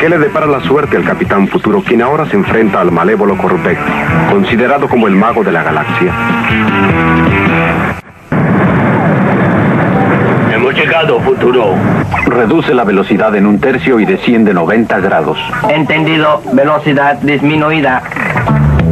¿Qué le depara la suerte al Capitán Futuro, quien ahora se enfrenta al malévolo Corvette, considerado como el mago de la galaxia? Hemos llegado, Futuro. Reduce la velocidad en 1/3 y desciende 90 grados. Entendido. Velocidad disminuida.